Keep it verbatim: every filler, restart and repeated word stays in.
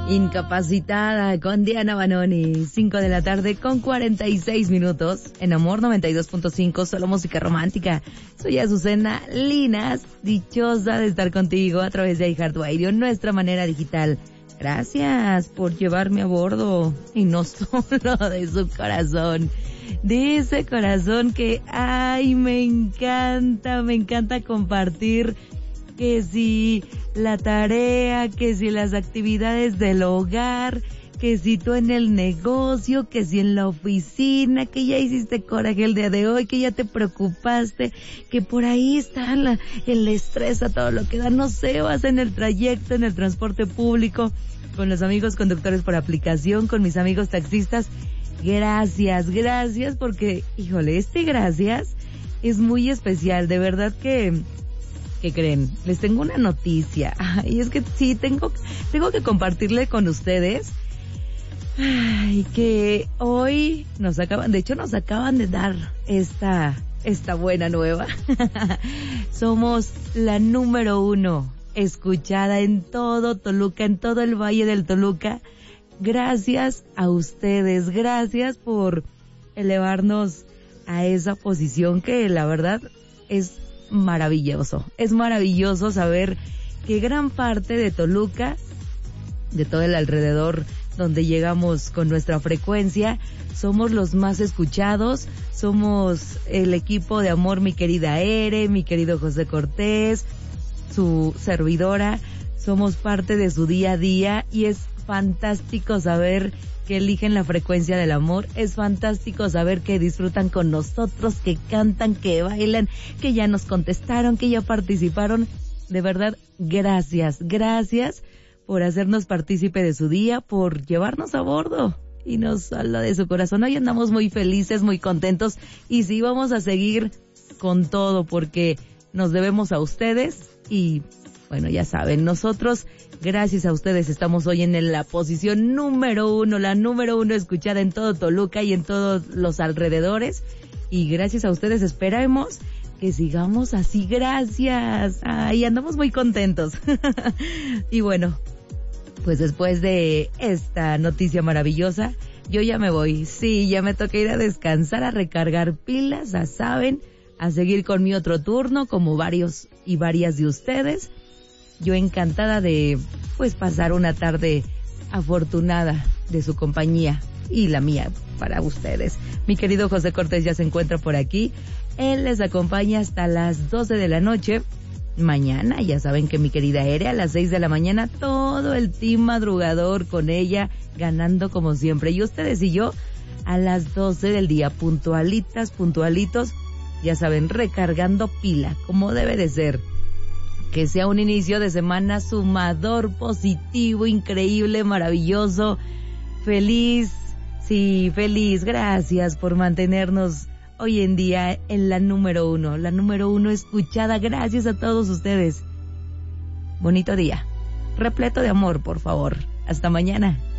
Incapacitada con Diana Banoni, cinco de la tarde con cuarenta y seis minutos, en Amor noventa y dos punto cinco, solo música romántica. Soy Azucena Linas, dichosa de estar contigo a través de iHeartRadio, nuestra manera digital. Gracias por llevarme a bordo, y no solo de su corazón, de ese corazón que, ay, me encanta, me encanta compartir, que si la tarea, que si las actividades del hogar, que si tú en el negocio, que si en la oficina, que ya hiciste coraje el día de hoy, que ya te preocupaste, que por ahí está la, el estrés a todo lo que da, no sé, vas en el trayecto, en el transporte público, con los amigos conductores por aplicación, con mis amigos taxistas. Gracias, gracias, porque, híjole, este gracias es muy especial, de verdad que... ¿Qué creen? Les tengo una noticia. Y es que sí, tengo, tengo que compartirle con ustedes. Ay, que hoy nos acaban, de hecho nos acaban de dar esta, esta buena nueva. Somos la número uno escuchada en todo Toluca, en todo el Valle del Toluca. Gracias a ustedes, gracias por elevarnos a esa posición que la verdad es maravilloso. Es maravilloso saber que gran parte de Toluca, de todo el alrededor donde llegamos con nuestra frecuencia, somos los más escuchados, somos el equipo de Amor, mi querida Ere, mi querido José Cortés, su servidora, somos parte de su día a día y es fantástico saber que eligen la frecuencia del amor, es fantástico saber que disfrutan con nosotros, que cantan, que bailan, que ya nos contestaron, que ya participaron. De verdad, gracias, gracias por hacernos partícipe de su día, por llevarnos a bordo y nos habla de su corazón. Hoy andamos muy felices, muy contentos y sí vamos a seguir con todo porque nos debemos a ustedes y bueno, ya saben, nosotros, gracias a ustedes, estamos hoy en la posición número uno, la número uno escuchada en todo Toluca y en todos los alrededores. Y gracias a ustedes esperamos que sigamos así, gracias. Ay, andamos muy contentos. Y bueno, pues después de esta noticia maravillosa, yo ya me voy. Sí, ya me toca ir a descansar, a recargar pilas, ya saben, a seguir con mi otro turno, como varios y varias de ustedes. Yo encantada de, pues, pasar una tarde afortunada de su compañía y la mía para ustedes. Mi querido José Cortés ya se encuentra por aquí. Él les acompaña hasta las doce de la noche. Mañana, ya saben que mi querida Ere a las seis de la mañana, todo el team madrugador con ella, ganando como siempre. Y ustedes y yo a las doce del día, puntualitas, puntualitos, ya saben, recargando pila, como debe de ser. Que sea un inicio de semana sumador, positivo, increíble, maravilloso, feliz, sí, feliz. Gracias por mantenernos hoy en día en la número uno, la número uno escuchada. Gracias a todos ustedes. Bonito día, repleto de amor, por favor. Hasta mañana.